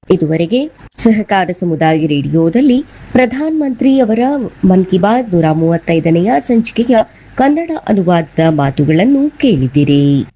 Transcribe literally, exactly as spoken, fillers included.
ಇದುವರೆಗೆ ಸಹಕಾರ ಸಮುದಾಯ ರೇಡಿಯೋದಲ್ಲಿ ಪ್ರಧಾನ ಮಂತ್ರಿ ಅವರ ಮನ್ ಕಿ ಬಾತ್ ನೂರ ಮೂವತ್ತೈದನೆಯ ಸಂಚಿಕೆಯ ಕನ್ನಡ ಅನುವಾದದ ಮಾತುಗಳನ್ನು ಕೇಳಿದಿರಿ.